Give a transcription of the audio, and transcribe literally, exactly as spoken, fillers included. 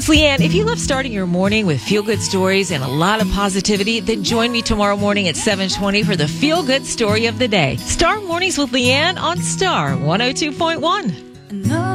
it's Leanne. If you love starting your morning with feel-good stories and a lot of positivity, then join me tomorrow morning at seven twenty for the feel-good story of the day. Star Mornings with Leanne on Star one oh two point one.